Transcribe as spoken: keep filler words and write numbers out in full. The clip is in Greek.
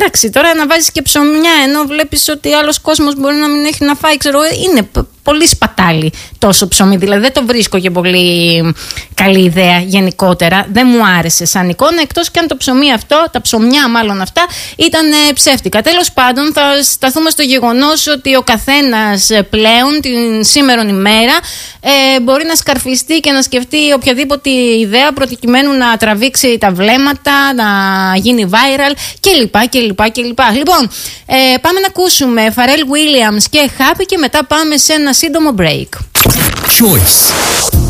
εντάξει, τώρα να βάζεις και ψωμιά ενώ βλέπεις ότι άλλος κόσμος μπορεί να μην έχει να φάει, ξέρω, είναι πολύ σπατάλι τόσο ψωμί. Δηλαδή δεν το βρίσκω και πολύ καλή ιδέα γενικότερα. Δεν μου άρεσε σαν εικόνα, εκτός και αν το ψωμί αυτό, τα ψωμιά μάλλον αυτά, ήταν ε, ψεύτικα. Τέλος πάντων, θα σταθούμε στο γεγονός ότι ο καθένας πλέον την σήμερον ημέρα ε, μπορεί να σκαρφιστεί και να σκεφτεί οποιαδήποτε ιδέα προκειμένου να τραβήξει τα βλέμματα, να γίνει viral κλπ. κλπ, κλπ. Λοιπόν, ε, πάμε να ακούσουμε Pharrell Williams και Happy και μετά πάμε σε ένα σύντομο break. Choice.